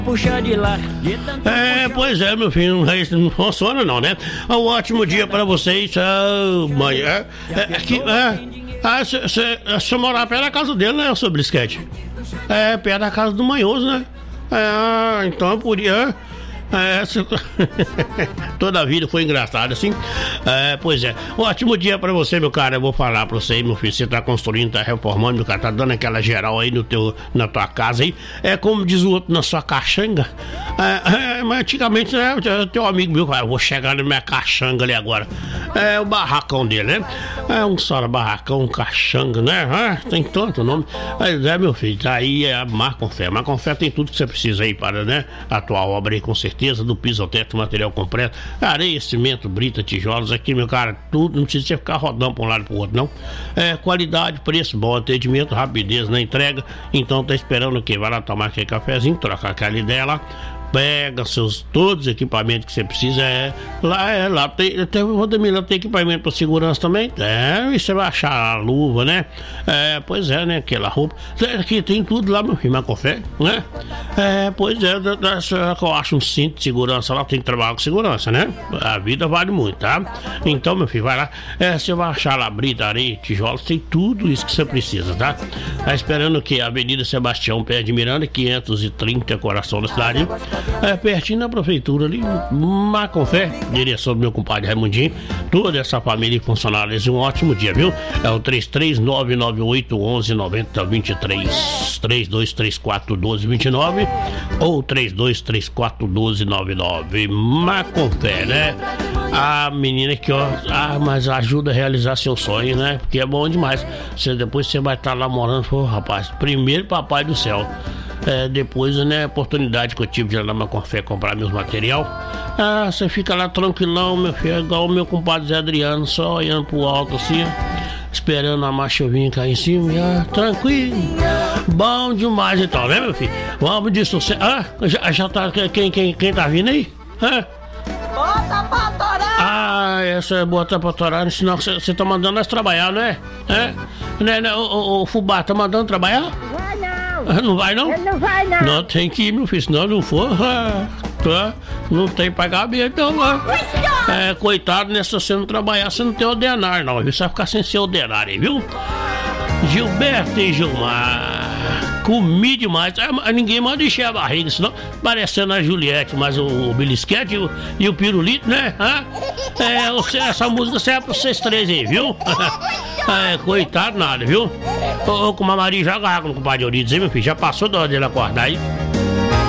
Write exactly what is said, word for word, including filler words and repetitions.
Puxa de lá. É, pois é, meu filho, isso não funciona não, né? Um ótimo dia pra vocês. Ah, mãe, é, é, que, é, ah, você morar perto da casa dele, né, seu Brisquete? É, perto da casa do Manhoso, né? É, então por isso. É, toda a vida foi engraçado assim. É, pois é, um ótimo dia pra você, meu cara. Eu vou falar pra você, meu filho. Você tá construindo, tá reformando, meu cara, tá dando aquela geral aí no teu, na tua casa aí. É como diz o outro, na sua caixanga. É, é, mas antigamente, né, teu amigo meu, eu vou chegar na minha caixanga ali agora. É o barracão dele, né? É um só barracão, um caixanga, né? É, tem tanto nome. Mas é, meu filho, tá aí é a Marconfé. Marconfé tem tudo que você precisa aí para, né, a tua obra aí, com certeza. Do piso ao teto, material completo, areia, cimento, brita, tijolos, aqui, meu cara, tudo, não precisa você ficar rodando para um lado para o outro, não. É, qualidade, preço bom, atendimento, rapidez na entrega. Então tá esperando o quê? Vai lá tomar aquele cafezinho, trocar aquela ideia lá. Pega seus, todos os equipamentos que você precisa. É, lá, é, lá tem, tem, Rodemir, tem equipamento para segurança também. É, e você vai achar a luva, né? É, pois é, né? Aquela roupa. Aqui tem tudo lá, meu filho, Marconfé, né? É, pois é, da, da, eu acho um cinto de segurança lá, tem que trabalhar com segurança, né? A vida vale muito, tá? Então, meu filho, vai lá. É, você vai achar lá brita, areia, tijolos, tem tudo isso que você precisa, tá? Tá esperando que a Avenida Sebastião Pé de Miranda, quinhentos e trinta, coração da cidade. É pertinho da prefeitura ali, Marconfé, direção do meu compadre Raimundinho, toda essa família e funcionários, um ótimo dia, viu? É o três três nove nove oito um um nove zero dois três, três dois três quatro um dois dois nove ou três dois três quatro um dois nove nove. Marconfé, né? A menina que, ó, ah, mas ajuda a realizar seu sonho, né? Porque é bom demais. Você, depois você vai estar lá morando, pô, rapaz, primeiro papai do céu. É, depois, né, a oportunidade que eu tive de ir lá na Marconfé comprar meus material. Ah, você fica lá tranquilão, meu filho, igual o meu compadre Zé Adriano, só olhando pro alto assim, esperando a marcha vir cair em cima, ah, tranquilo, bom demais então, né, meu filho? Vamos de sucesso. Ah, já, já tá, quem, quem, quem tá vindo aí? Ah? Bota pra torar! Ah, essa é bota pra torar, senão você tá mandando nós trabalhar, não é? É? Né, né, o, o, o Fubá tá mandando trabalhar? Vai não! Não vai não? Ele não vai não! Não, tem que ir, meu filho, senão não for, ah, tá, não tem pagamento, então, ah. É, coitado, né, se você não trabalhar, você não tem ordenário, não, viu? Você vai ficar sem seu ordenário, viu? Gilberto e Gilmar, comi demais, ah, ninguém manda encher a barriga, senão parecendo a Juliette, mas o, o Belisquete e o, e o Pirulito, né? Ah? É, você, essa música serve pra vocês três aí, viu? É, coitado nada, viu? Ô, com a Maria joga água no compadre Eurides, hein, meu filho? Já passou da hora dele acordar aí?